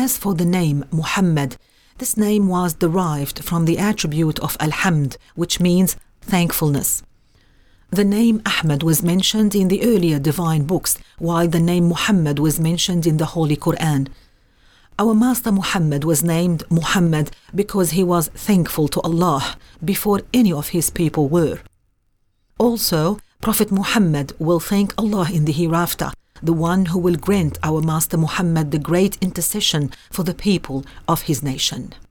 As for the name Muhammad, this name was derived from the attribute of Alhamd, which means thankfulness. The name Ahmad was mentioned in the earlier divine books, while the name Muhammad was mentioned in the Holy Quran. Our Master Muhammad was named Muhammad because he was thankful to Allah before any of his people were. Also, Prophet Muhammad will thank Allah in the hereafter, the one who will grant our Master Muhammad the great intercession for the people of his nation.